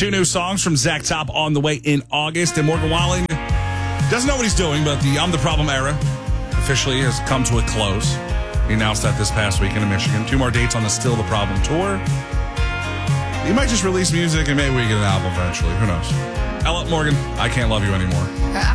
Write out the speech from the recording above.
2 new songs from Zach Top on the way in August. And Morgan Wallen doesn't know what he's doing, but the I'm the Problem era officially has come to a close. He announced that this past weekend in Michigan. 2 more dates on the Still the Problem tour. He might just release music and maybe we get an album eventually. Who knows? Ella Morgan, I Can't Love You Anymore.